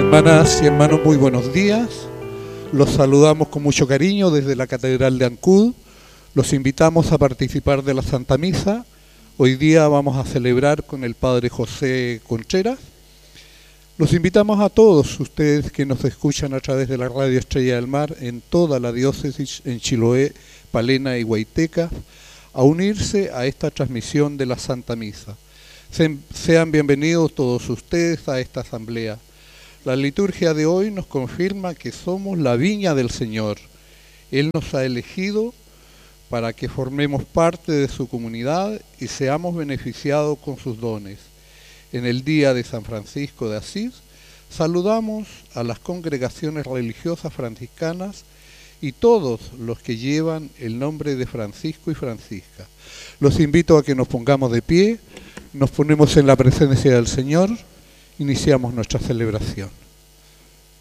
Hermanas y hermanos, muy buenos días. Los saludamos con mucho cariño desde la Catedral de Ancud. Los invitamos a participar de la Santa Misa. Hoy día vamos a celebrar con el Padre José Contreras. Los invitamos a todos ustedes que nos escuchan a través de la Radio Estrella del Mar en toda la diócesis, en Chiloé, Palena y Huayteca, a unirse a esta transmisión de la Santa Misa. Sean bienvenidos todos ustedes a esta asamblea. La liturgia de hoy nos confirma que somos la viña del Señor. Él nos ha elegido para que formemos parte de su comunidad y seamos beneficiados con sus dones. En el día de San Francisco de Asís, saludamos a las congregaciones religiosas franciscanas y todos los que llevan el nombre de Francisco y Francisca. Los invito a que nos pongamos de pie, nos ponemos en la presencia del Señor. Iniciamos nuestra celebración.